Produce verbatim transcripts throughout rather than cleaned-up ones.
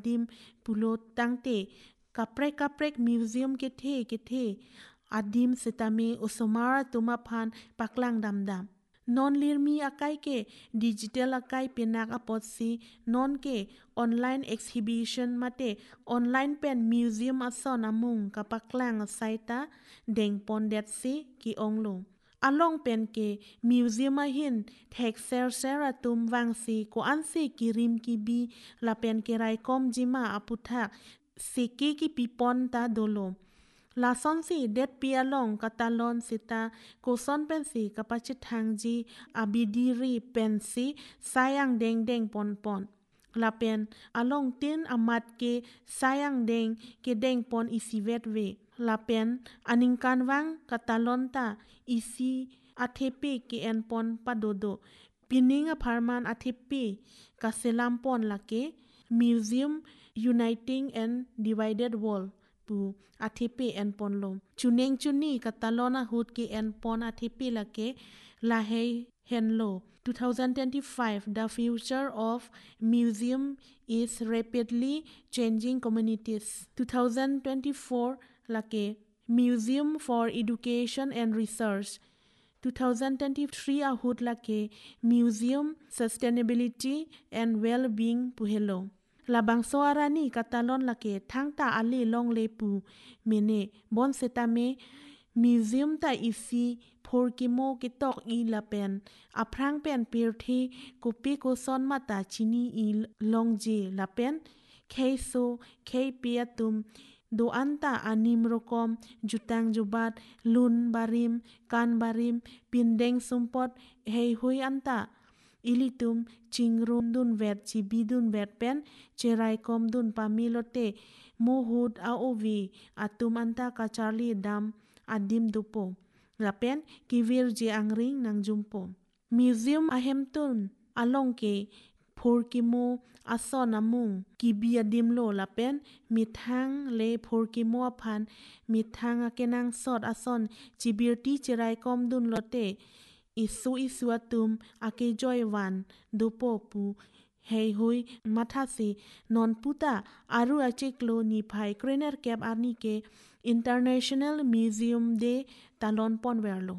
adim pulo tangte kaprek kaprek museum ke the ke the adim setame usomara tumapan paklang damdam non lirmi akai ke digital akai penak apotsi non ke online exhibition mate online pen museum ason amung kapaklang saita dengpon detsi ki onglo along pen ke museum ahin thek ser sera tum wangsi ko ansi kirim ki bi la pen ke rai kom jima aputha siki ki pipon ta dolo la son si det pi along katalon sita ko son pen si kapachit hangji abidiri pen si sayang deng deng pon pon la pen along tin amat ke sayang deng ke deng pon isivet we la pen aningkan wang katalon ta isi athepi ke en pon padodo pining a pharman athepi kaselam pon lake museum uniting and divided world pu athepi en pon lo chuneng chuni katalona hut ke en pon athepi lake la hei henlo twenty twenty-five the future of museum is rapidly changing communities twenty twenty-four lake museum for education and research twenty twenty-three ahut lake museum sustainability and well-being puhelo labang soarani katalon lake thangta ali long lepu mene bon setame museum ta isi phorkimo kitok i lapen aprang pen pirthi kopi ko son mata chini i longji lapen kheiso kheipiatum do anta anim rokom jutang jubat lun barim kan barim pindeng sumpot hei hui anta ilitum chingrum dun vet chibi dun vet pen cherai kom dun pamilote mohud a ovi atum anta ka charli dam adim dupo lapen kivir je angring nang jumpo museum ahemtun along ke phorkimo ason amung kibi adim lo lapen mithang le phorkimo aphan mithang akenang sot ason chibirti cherai kom dun lote isu isu atum ake joy wan dupo pu hei hui mathasi non puta aru achiklo ni phai krener kep ani ke international museum day talon pon verlo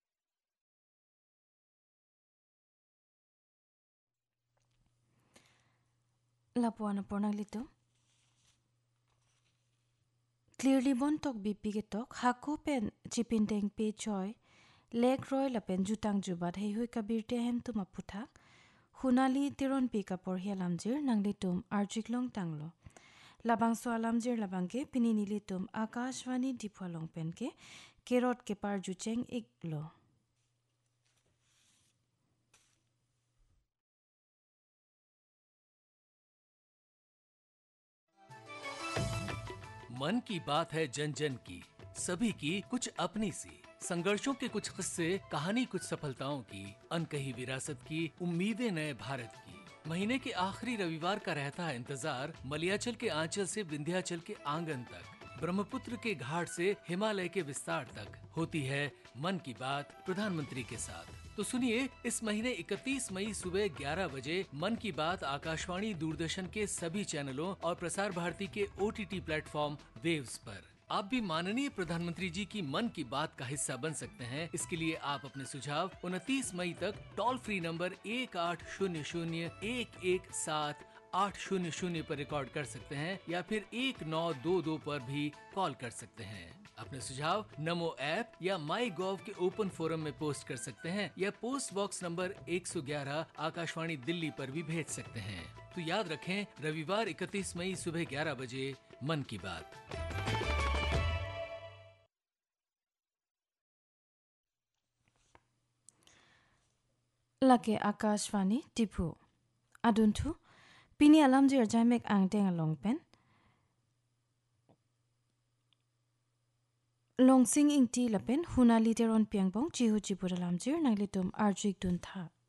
lapuana pornang lito clearly bon tok bp ke tok hako pen chipin deng pe choi leg roy la pen jutang jubat hei hui kabir te hem tuma puthak hunali tiron pe kapor hialamjir nangli tum arjiklong tanglo labang so alamjir labangke pinini litum akashwani diphalong pen ke kerot ke par jucheng iklo मन की बात है जन जन की सभी की कुछ अपनी सी संघर्षों के कुछ किस्से कहानी कुछ सफलताओं की अनकही विरासत की उम्मीदें नए भारत की महीने के आखिरी रविवार का रहता है इंतजार मलयाचल के आंचल से विंध्याचल के आंगन तक ब्रह्मपुत्र के घाट से हिमालय के विस्तार तक होती है मन की बात प्रधानमंत्री के साथ। तो सुनिए इस महीने इकतीस मई सुबह ग्यारह बजे मन की बात आकाशवाणी दूरदर्शन के सभी चैनलों और प्रसार भारती के ओटीटी प्लेटफॉर्म वेव्स पर। आप भी माननीय प्रधानमंत्री जी की मन की बात का हिस्सा बन सकते हैं। इसके लिए आप अपने सुझाव उनतीस मई तक टोल फ्री नंबर एक आठ शून्य शून्य एक एक सात आठ शून्य शून्य पर रिकॉर्ड कर सकते हैं या फिर एक नौ दो दो पर भी कॉल कर सकते हैं। अपने सुझाव नमो ऐप या माई गॉव के ओपन फोरम में पोस्ट कर सकते हैं या पोस्ट बॉक्स नंबर एक सौ ग्यारह आकाशवाणी दिल्ली पर भी भेज सकते हैं। तो याद रखें रविवार इकतीस मई सुबह ग्यारह बजे मन की बात। lake akashwani tipu aduntu pini alamjir jamek angteng longpen longsing ingti lapen hunali teron piangbong chihu chipura lamjir nanglitum arjik dun tha